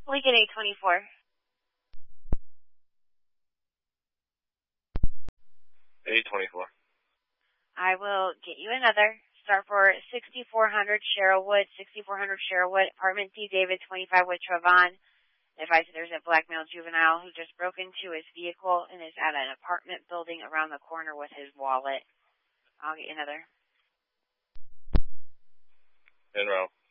Lincoln 824. 824. I will get you another. Start for 6400 Sherrillwood, 6400 Sherrillwood, apartment D. David, 25 with Travan. Advised there's a black male juvenile who just broke into his vehicle and is at an apartment building around the corner with his wallet. I'll get you another. En route.